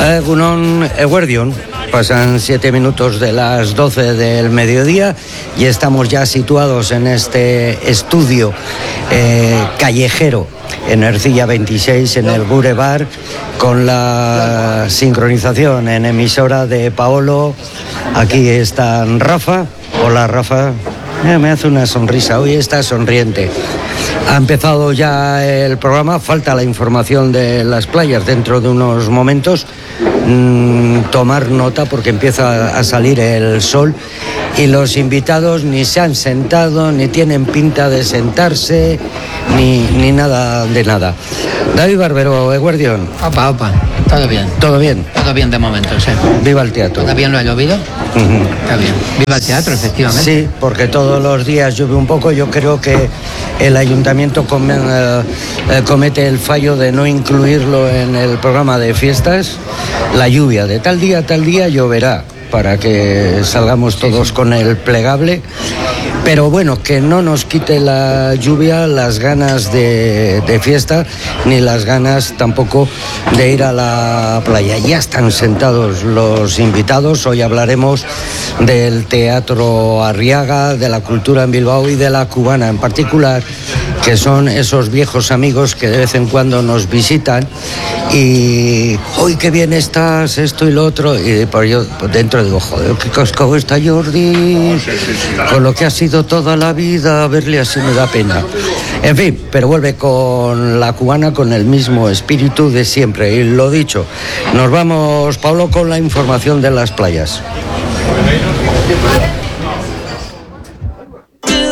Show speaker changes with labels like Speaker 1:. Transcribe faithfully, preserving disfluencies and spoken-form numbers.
Speaker 1: Egunon Eguerdion, pasan siete minutos de las doce del mediodía y estamos ya situados en este estudio eh, callejero en Ercilla veintiséis, en el Gure Bar, con la sincronización en emisora de Paolo. Aquí está Rafa. Hola, Rafa. Eh, me hace una sonrisa, hoy está sonriente. Ha empezado ya el programa, falta la información de las playas dentro de unos momentos. Mm, tomar nota porque empieza a salir el sol y los invitados ni se han sentado, ni tienen pinta de sentarse, ni, ni nada de nada. David Barbero, Eguerdion.
Speaker 2: Opa, opa, todo bien.
Speaker 1: ¿Todo bien?
Speaker 2: Todo bien de momento, sí.
Speaker 1: Viva el teatro.
Speaker 2: ¿Todavía no ha llovido?
Speaker 1: Uh-huh.
Speaker 2: Está bien. Viva el teatro, efectivamente.
Speaker 1: Sí, porque todos los días llueve un poco. Yo creo que el ayuntamiento come, eh, eh, comete el fallo de no incluirlo en el programa de fiestas. La lluvia, de tal día a tal día lloverá, para que salgamos todos con el plegable. Pero bueno, que no nos quite la lluvia las ganas de, de fiesta, ni las ganas tampoco de ir a la playa. Ya están sentados los invitados. Hoy hablaremos del Teatro Arriaga, de la cultura en Bilbao y de la cubana en particular, que son esos viejos amigos que de vez en cuando nos visitan y hoy qué bien estás, esto y lo otro, y por yo por dentro digo, joder, qué cascado está Jordi, con lo que ha sido toda la vida, a verle así me da pena. En fin, pero vuelve con la cubana con el mismo espíritu de siempre. Y lo dicho, nos vamos, Pablo, con la información de las playas.